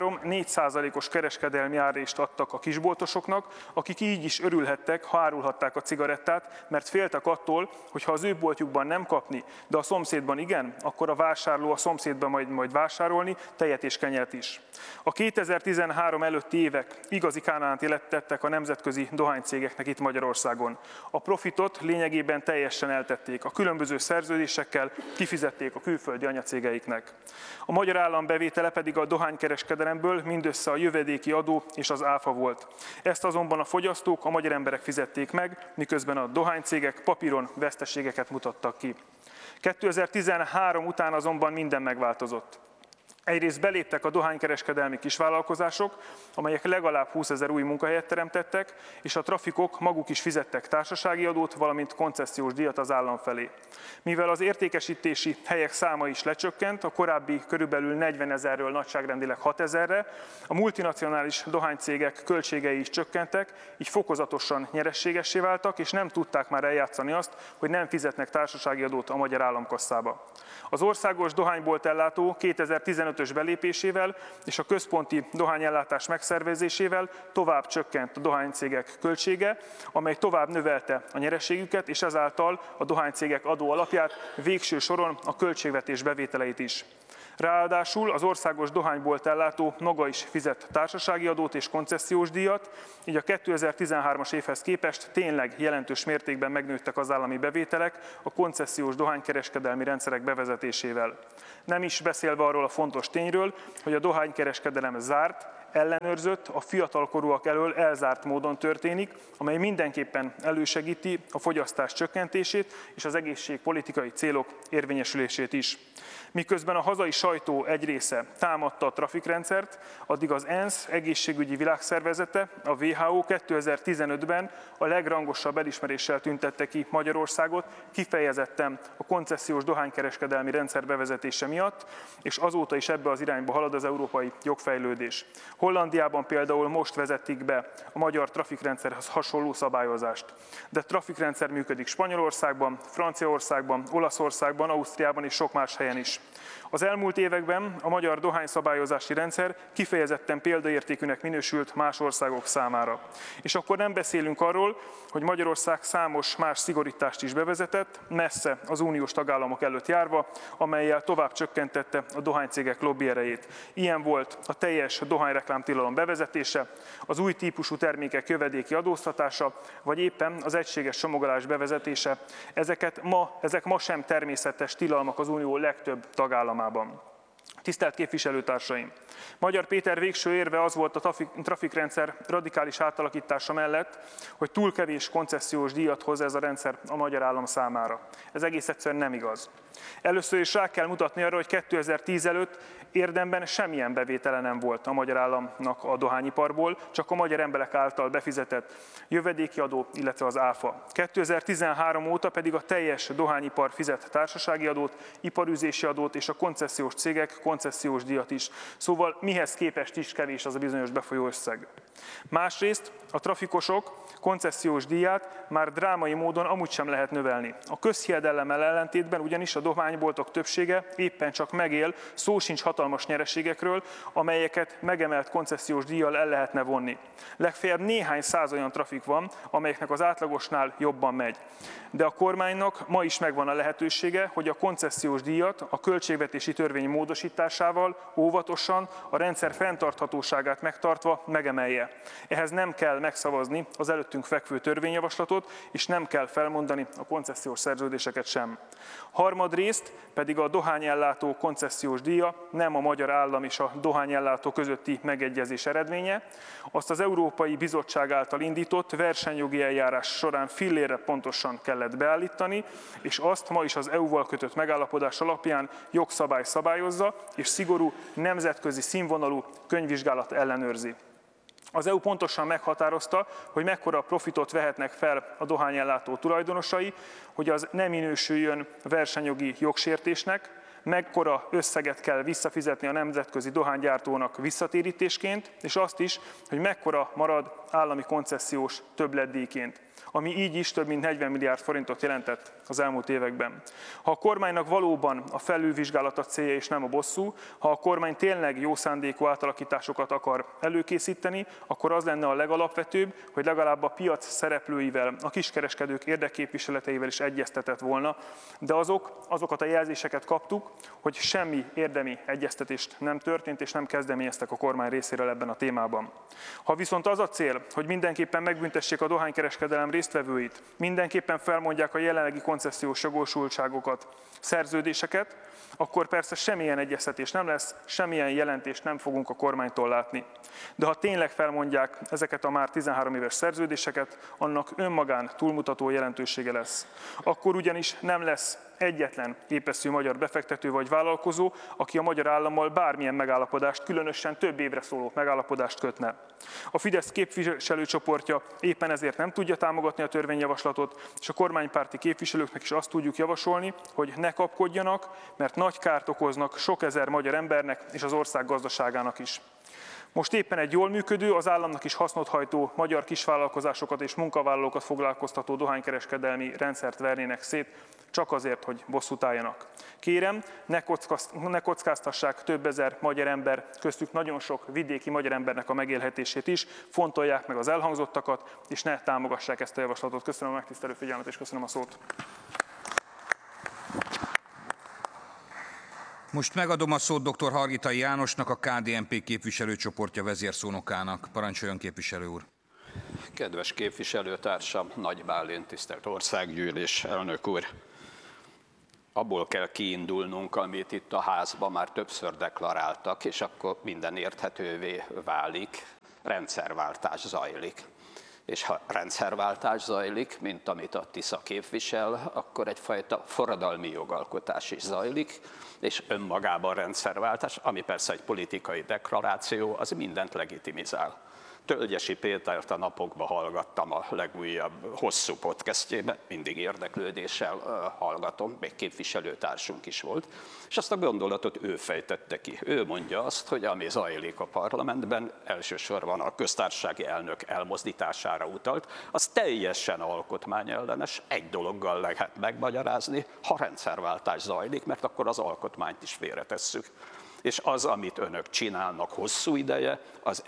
3-4%-os kereskedelmi árést adtak a kisboltosoknak, akik így is örülhettek, ha árulhatták a cigarettát, mert féltek attól, hogy ha az ő boltjukban nem kapni, de a szomszédban igen, akkor a vásárló a szomszédban majd vásárolni tejet és kenyeret is. A 2013 előtti évek igazi Kánaánt tettek a nemzetközi dohánycégeknek itt Magyarországon. A profitot lényegében teljesen eltették kifizették, a különböző szerződésekkel kifizették a külföldi anyacégeiknek. A magyar állam bevétele pedig a dohánykereskedelemből mindössze a jövedéki adó és az áfa volt. Ezt azonban a fogyasztók, a magyar emberek fizették meg, miközben a dohánycégek papíron veszteségeket mutattak ki. 2013 után azonban minden megváltozott. Egyrészt beléptek a dohánykereskedelmi kisvállalkozások, amelyek legalább 20 000 új munkahelyet teremtettek, és a trafikok maguk is fizettek társasági adót, valamint koncesziós díjat az állam felé. Mivel az értékesítési helyek száma is lecsökkent, a korábbi körülbelül 40 000-ről nagyságrendileg 6 000-re, a multinacionális dohánycégek költségei is csökkentek, így fokozatosan nyereségessé váltak, és nem tudták már eljátszani azt, hogy nem fizetnek társasági adót a magyar államkasszába. Az országos dohányboltellátó 2015-ös belépésével és a központi dohányellátás megszervezésével tovább csökkent a dohánycégek költsége, amely tovább növelte a nyereségüket, és ezáltal a dohánycégek adóalapját, végső soron a költségvetés bevételeit is. Ráadásul az országos dohányboltellátó maga is fizet társasági adót és koncesziós díjat, így a 2013-as évhez képest tényleg jelentős mértékben megnőttek az állami bevételek a koncesziós dohánykereskedelmi rendszerek bevezetésével. Nem is beszélve arról a fontos tényről, hogy a dohánykereskedelem zárt, ellenőrzött, a fiatalkorúak elől elzárt módon történik, amely mindenképpen elősegíti a fogyasztás csökkentését és az egészségpolitikai célok érvényesülését is. Miközben a hazai sajtó egy része támadta a trafikrendszert, addig az ENSZ egészségügyi világszervezete, a WHO 2015-ben a legrangosabb elismeréssel tüntette ki Magyarországot, kifejezetten a koncesziós dohánykereskedelmi rendszer bevezetése miatt, és azóta is ebbe az irányba halad az európai jogfejlődés. Hollandiában például most vezették be a magyar trafikrendszerhez hasonló szabályozást. De trafikrendszer működik Spanyolországban, Franciaországban, Olaszországban, Ausztriában és sok más helyen is. Az elmúlt években a magyar dohányszabályozási rendszer kifejezetten példaértékűnek minősült más országok számára. És akkor nem beszélünk arról, hogy Magyarország számos más szigorítást is bevezetett, messze az uniós tagállamok előtt járva, amellyel tovább csökkentette a dohánycégek lobbyerejét. Ilyen volt a teljes dohányreklámtilalom bevezetése, az új típusú termékek jövedéki adóztatása, vagy éppen az egységes csomagolás bevezetése. Ezek ma sem természetes tilalmak az unió legtöbb tagállamában. Tisztelt képviselőtársaim! Magyar Péter végső érve az volt a trafikrendszer radikális átalakítása mellett, hogy túl kevés koncesziós díjat hoz ez a rendszer a magyar állam számára. Ez egész egyszerűen nem igaz. Először is rá kell mutatni arra, hogy 2010 előtt érdemben semmilyen bevétele nem volt a magyar államnak a dohányiparból, csak a magyar emberek által befizetett jövedéki adó, illetve az áfa. 2013 óta pedig a teljes dohányipar fizet társasági adót, iparűzési adót és a koncesziós cégek koncesziós díjat is. Szóval mihez képest is kevés az a bizonyos befolyó összeg. Másrészt a trafikosok koncesziós díját már drámai módon amúgy sem lehet növelni. A közhiedelemmel ellentétben ugyanis a dohányboltok többsége éppen csak megél, szó sincs hatalmas nyereségekről, amelyeket megemelt koncesziós díjjal el lehetne vonni. Legfeljebb néhány száz olyan trafik van, amelyeknek az átlagosnál jobban megy. De a kormánynak ma is megvan a lehetősége, hogy a koncesziós díjat a költségvetési törvény módosításával óvatosan, a rendszer fenntarthatóságát megtartva megemelje. Ehhez nem kell megszavazni az előttünk fekvő törvényjavaslatot, és nem kell felmondani a koncesziós szerződéseket sem. Harmadrészt pedig a dohányellátó koncesziós díja nem a magyar állam és a dohányellátó közötti megegyezés eredménye. Azt az Európai Bizottság által indított versenyjogi eljárás során fillérre pontosan kellett beállítani, és azt ma is az EU-val kötött megállapodás alapján jogszabály szabályozza, és szigorú nemzetközi színvonalú könyvvizsgálat ellenőrzi. Az EU pontosan meghatározta, hogy mekkora profitot vehetnek fel a dohányellátó tulajdonosai, hogy az nem minősüljön versenyjogi jogsértésnek, mekkora összeget kell visszafizetni a nemzetközi dohánygyártónak visszatérítésként, és azt is, hogy mekkora marad állami koncesziós többletdíjként, ami így is több mint 40 milliárd forintot jelentett az elmúlt években. Ha a kormánynak valóban a felülvizsgálat a célja és nem a bosszú, ha a kormány tényleg jó szándékú átalakításokat akar előkészíteni, akkor az lenne a legalapvetőbb, hogy legalább a piac szereplőivel, a kiskereskedők érdekképviseleteivel is egyeztetett volna, de azokat a jelzéseket kaptuk, hogy semmi érdemi egyeztetést nem történt, és nem kezdeményeztek a kormány részéről ebben a témában. Ha viszont az a cél, cél, hogy mindenképpen megbüntessék a dohánykereskedelem résztvevőit, mindenképpen felmondják a jelenlegi koncesziós jogosultságokat, szerződéseket, akkor persze semmilyen egyeztetés nem lesz, semmilyen jelentést nem fogunk a kormánytól látni. De ha tényleg felmondják ezeket a már 13 éves szerződéseket, annak önmagán túlmutató jelentősége lesz. Akkor ugyanis nem lesz egyetlen épeszű magyar befektető vagy vállalkozó, aki a magyar állammal bármilyen megállapodást, különösen több évre szóló megállapodást kötne. A Fidesz képviselőcsoportja éppen ezért nem tudja támogatni a törvényjavaslatot, és a kormánypárti képviselőknek is azt tudjuk javasolni, hogy ne kapkodjanak, mert nagy kárt okoznak sok ezer magyar embernek és az ország gazdaságának is. Most éppen egy jól működő, az államnak is hasznot hajtó magyar kisvállalkozásokat és munkavállalókat foglalkoztató dohánykereskedelmi rendszert vernének szét, csak azért, hogy bosszút álljanak. Kérem, ne kockáztassák több ezer magyar ember, köztük nagyon sok vidéki magyar embernek a megélhetését is, fontolják meg az elhangzottakat, és ne támogassák ezt a javaslatot. Köszönöm a megtisztelő figyelmet, és köszönöm a szót. Most megadom a szót dr. Hargitai Jánosnak, a KDNP képviselőcsoportja vezérszónokának. Parancsoljon, képviselő úr! Kedves képviselőtársam, Nagy Bálint, tisztelt Országgyűlés elnök úr! Abból kell kiindulnunk, amit itt a házban már többször deklaráltak, és akkor minden érthetővé válik, rendszerváltás zajlik. És ha rendszerváltás zajlik, mint amit a Tisza képvisel, akkor egyfajta forradalmi jogalkotás is zajlik, és önmagában rendszerváltás, ami persze egy politikai deklaráció, az mindent legitimizál. Tölgyesi Pétert a napokban hallgattam a legújabb hosszú podcastjében, mindig érdeklődéssel hallgatom, még képviselőtársunk is volt, és azt a gondolatot ő fejtette ki. Ő mondja azt, hogy ami zajlik a parlamentben, elsősorban a köztársasági elnök elmozdítására utalt, az teljesen alkotmányellenes, egy dologgal lehet megmagyarázni, ha rendszerváltás zajlik, mert akkor az alkotmányt is félretesszük. És az, amit önök csinálnak hosszú ideje, az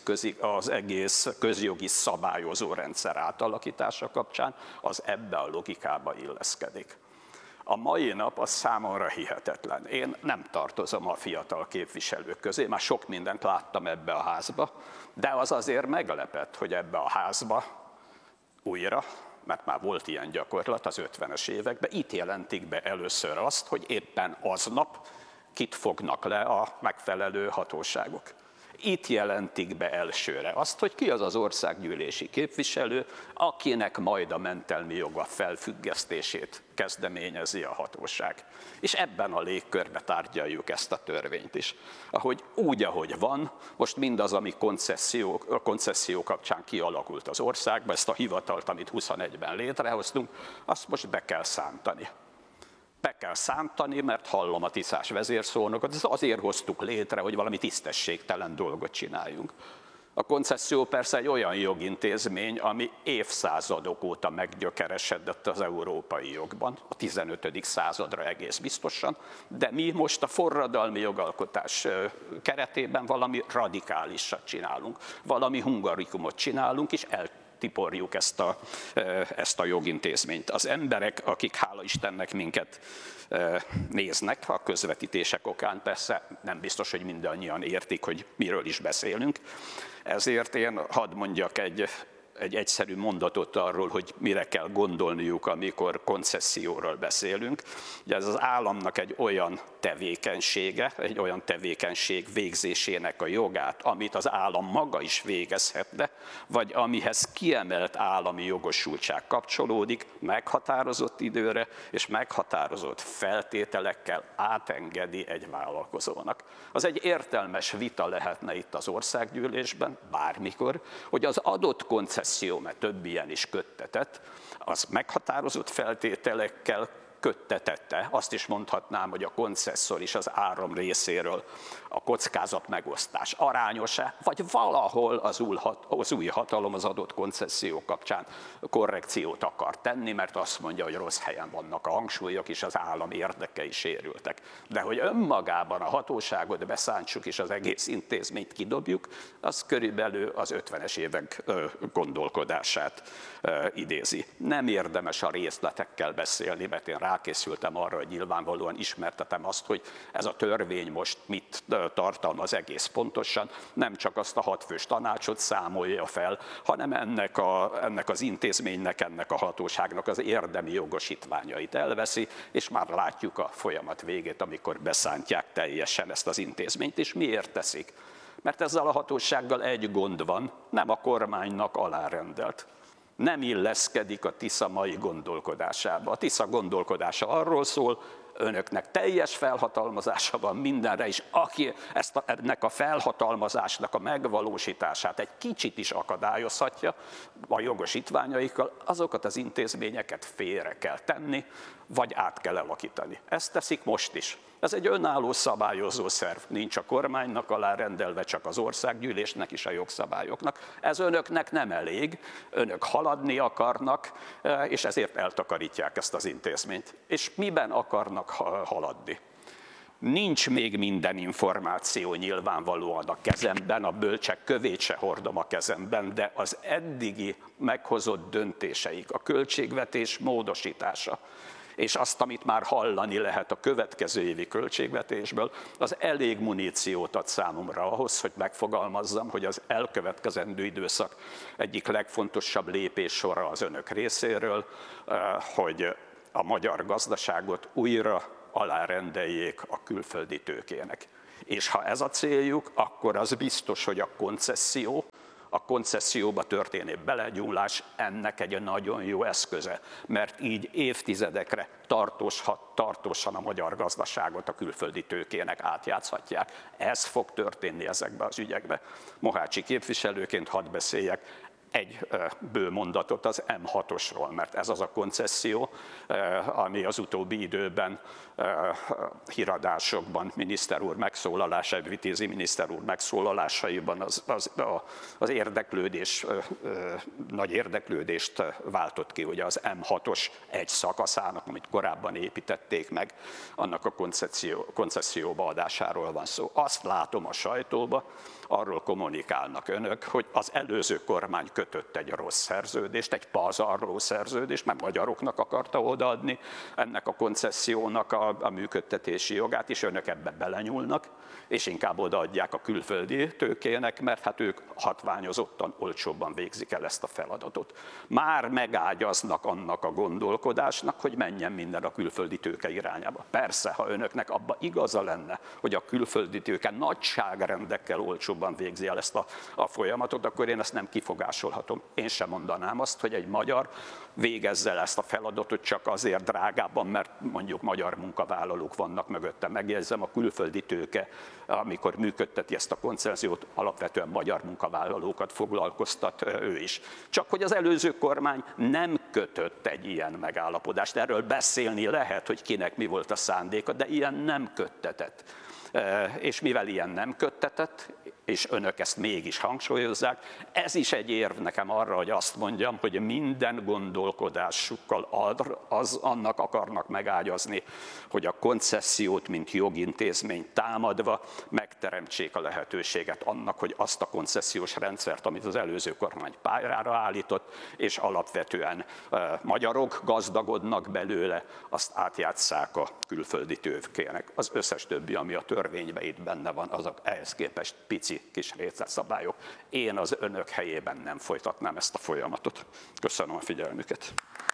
egész közjogi szabályozó rendszer átalakítása kapcsán, az ebbe a logikába illeszkedik. A mai nap az számomra hihetetlen. Én nem tartozom a fiatal képviselők közé, már sok mindent láttam ebbe a házba, de az azért meglepett, hogy ebbe a házba újra, mert már volt ilyen gyakorlat az 50-es években, itt jelentik be először azt, hogy éppen aznap kit fognak le a megfelelő hatóságok. Itt jelentik be elsőre azt, hogy ki az az országgyűlési képviselő, akinek majd a mentelmi joga felfüggesztését kezdeményezi a hatóság. És ebben a légkörben tárgyaljuk ezt a törvényt is. Ahogy van, most mindaz, ami koncesszió kapcsán kialakult az országban, ezt a hivatalt, amit 21-ben létrehoztunk, azt most be kell szántani. Be kell szántani, mert hallom a tiszás vezérszónokot, ezt azért hoztuk létre, hogy valami tisztességtelen dolgot csináljunk. A koncesszió persze egy olyan jogintézmény, ami évszázadok óta meggyökeresedett az európai jogban, a 15. századra egész biztosan, de mi most a forradalmi jogalkotás keretében valami radikálisat csinálunk, valami hungarikumot csinálunk, és tiporjuk ezt a jogintézményt. Az emberek, akik hála Istennek minket néznek a közvetítések okán, persze nem biztos, hogy mindannyian értik, hogy miről is beszélünk. Ezért én hadd mondjak egy egyszerű mondatot arról, hogy mire kell gondolniuk, amikor koncesszióról beszélünk. Ugye ez az államnak egy olyan tevékenysége, egy olyan tevékenység végzésének a jogát, amit az állam maga is végezhetne, vagy amihez kiemelt állami jogosultság kapcsolódik, meghatározott időre és meghatározott feltételekkel átengedi egy vállalkozónak. Az egy értelmes vita lehetne itt az országgyűlésben, bármikor, hogy az adott koncesszió, mert több ilyen is köttetett, az meghatározott feltételekkel köttetette. Azt is mondhatnám, hogy a koncesszor is az áram részéről a kockázat megosztás arányos-e, vagy valahol az új hatalom az adott koncesszió kapcsán korrekciót akar tenni, mert azt mondja, hogy rossz helyen vannak a hangsúlyok, és az állam érdekei sérültek. De hogy önmagában a hatóságot beszántsuk, és az egész intézményt kidobjuk, az körülbelül az 50-es évek gondolkodását idézi. Nem érdemes a részletekkel beszélni, mert én rákészültem arra, hogy nyilvánvalóan ismertetem azt, hogy ez a törvény most mit tartalmaz egész pontosan, nem csak azt a 6 fős tanácsot számolja fel, hanem ennek az intézménynek, ennek a hatóságnak az érdemi jogosítványait elveszi, és már látjuk a folyamat végét, amikor beszántják teljesen ezt az intézményt. És miért teszik? Mert ezzel a hatósággal egy gond van, nem a kormánynak alárendelt. Nem illeszkedik a Tisza mai gondolkodásába. A Tisza gondolkodása arról szól, önöknek teljes felhatalmazása van mindenre, és aki ennek a felhatalmazásnak a megvalósítását egy kicsit is akadályozhatja a jogosítványaikkal, azokat az intézményeket félre kell tenni, vagy át kell alakítani. Ezt teszik most is. Ez egy önálló szabályozó szerv, nincs a kormánynak alárendelve, csak az országgyűlésnek is a jogszabályoknak. Ez önöknek nem elég, önök haladni akarnak, és ezért eltakarítják ezt az intézményt. És miben akarnak haladni? Nincs még minden információ nyilvánvalóan a kezemben, a bölcsek kövét se hordom a kezemben, de az eddigi meghozott döntéseik, a költségvetés módosítása, és azt, amit már hallani lehet a következő évi költségvetésből, az elég muníciót ad számomra ahhoz, hogy megfogalmazzam, hogy az elkövetkezendő időszak egyik legfontosabb lépéssora az önök részéről, hogy a magyar gazdaságot újra alárendeljék a külföldi tőkének. És ha ez a céljuk, akkor az biztos, hogy a koncesszióba történő belegyúlás ennek egy nagyon jó eszköze, mert így évtizedekre tartósan a magyar gazdaságot a külföldi tőkének átjátszhatják. Ez fog történni ezekben az ügyekben. Mohácsi képviselőként hadd beszéljek egy bő mondatot az M6-osról, mert ez az a koncesszió, ami az utóbbi időben híradásokban miniszter úr megszólalása, Vitézi miniszter úr megszólalásaiban az érdeklődés, nagy érdeklődést váltott ki, ugye az M6-os egy szakaszának, amit korábban építették meg, annak a koncesszióba adásáról van szó. Azt látom a sajtóba, arról kommunikálnak önök, hogy az előző kormány kötött egy rossz szerződést, egy pazarló szerződést, mert magyaroknak akarta odaadni ennek a koncessziónak a működtetési jogát, és önök ebbe belenyúlnak, és inkább odaadják a külföldi tőkének, mert hát ők hatványozottan, olcsóbban végzik el ezt a feladatot. Már megágyaznak annak a gondolkodásnak, hogy menjen minden a külföldi tőke irányába. Persze, ha önöknek abba igaza lenne, hogy a külföldi tőke nagyságrendekkel olcsóbban végzi el ezt a folyamatot, akkor én ezt nem kifogásolhatom. Én sem mondanám azt, hogy egy magyar végezze el ezt a feladatot csak azért drágábban, mert mondjuk magyar munkavállalók vannak mögötte. Megjegyzem, a külföldi tőke, amikor működteti ezt a koncessziót, alapvetően magyar munkavállalókat foglalkoztat ő is. Csak hogy az előző kormány nem kötött egy ilyen megállapodást. Erről beszélni lehet, hogy kinek mi volt a szándéka, de ilyen nem köttetett. És mivel ilyen nem köttetett, és önök ezt mégis hangsúlyozzák, ez is egy érv nekem arra, hogy azt mondjam, hogy minden gondolkodásukkal annak akarnak megágyazni, hogy a koncessziót, mint jogintézményt támadva megteremtsék a lehetőséget annak, hogy azt a koncesziós rendszert, amit az előző kormány pályára állított, és alapvetően magyarok gazdagodnak belőle, azt átjátsszák a külföldi tőkének. Az összes többi, ami a törvényben itt benne van, azok ehhez képest pici kis részletszabályok. Én az önök helyében nem folytatnám ezt a folyamatot. Köszönöm a figyelmüket.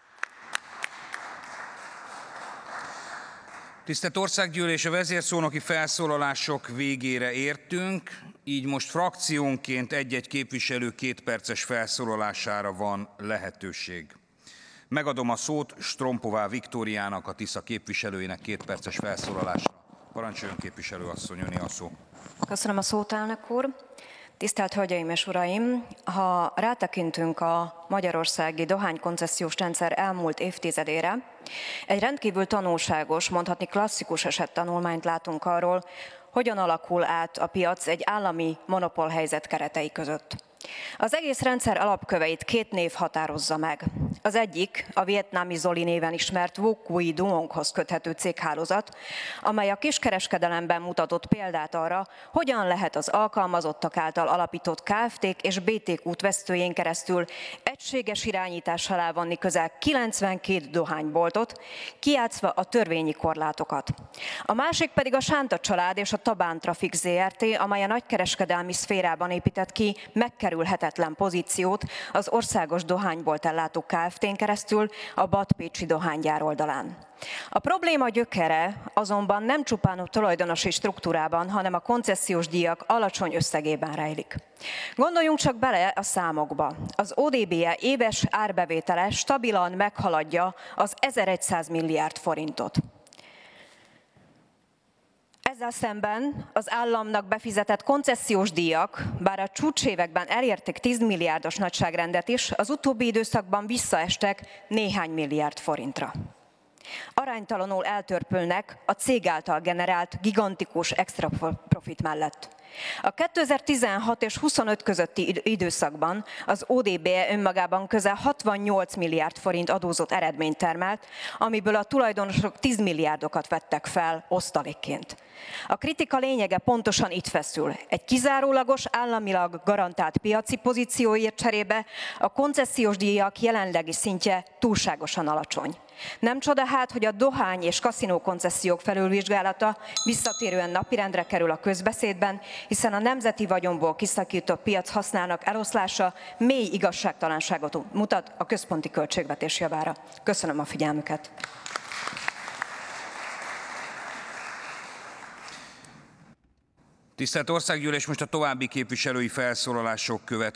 Tisztelt Országgyűlés, a vezérszónoki felszólalások végére értünk, így most frakciónként egy-egy képviselő 2 perces felszólalására van lehetőség. Megadom a szót Strompová Viktóriának, a Tisza képviselőjének 2 perces felszólalásra. Parancsoljon, képviselő asszony, öné a szó. Köszönöm a szót, elnök úr. Tisztelt Hölgyeim és Uraim! Ha rátekintünk a magyarországi dohánykoncesziós rendszer elmúlt évtizedére, egy rendkívül tanulságos, mondhatni klasszikus esettanulmányt látunk arról, hogyan alakul át a piac egy állami monopólhelyzet keretei között. Az egész rendszer alapköveit két név határozza meg. Az egyik a vietnámi Zoli néven ismert Vo Quy Duonghoz köthető céghálózat, amely a kiskereskedelemben mutatott példát arra, hogyan lehet az alkalmazottak által alapított Kft-k és BT-k útvesztőjén keresztül egységes irányítás alá vonni közel 92 dohányboltot, kijátszva a törvényi korlátokat. A másik pedig a Sánta család és a Tabán Trafik Zrt., amely a nagykereskedelmi szférában épített ki megkerülhetetlen pozíciót az országos dohánybolt ellátó Kft-n keresztül a Bad-pécsi dohánygyár oldalán. A probléma gyökere azonban nem csupán a tulajdonosi struktúrában, hanem a koncesziós díjak alacsony összegében rejlik. Gondoljunk csak bele a számokba. Az ODB-e éves árbevétele stabilan meghaladja az 1100 milliárd forintot. Ezzel szemben az államnak befizetett koncesziós díjak, bár a csúcsévekben elérték 10 milliárdos nagyságrendet is, az utóbbi időszakban visszaestek néhány milliárd forintra. Aránytalanul eltörpülnek a cég által generált gigantikus extra profit mellett. A 2016 és 25 közötti időszakban az ODB önmagában közel 68 milliárd forint adózott eredményt termelt, amiből a tulajdonosok 10 milliárdokat vettek fel osztalékként. A kritika lényege pontosan itt feszül. Egy kizárólagos, államilag garantált piaci pozícióért cserébe a koncesziós díjak jelenlegi szintje túlságosan alacsony. Nem csoda hát, hogy a dohány és kaszinó koncesziók felülvizsgálata visszatérően napirendre kerül a közbeszédben, hiszen a nemzeti vagyonból kiszakított piac használának eloszlása mély igazságtalanságot mutat a központi költségvetés javára. Köszönöm a figyelmüket! Tisztelt Országgyűlés, most a további képviselői felszólalások következnek.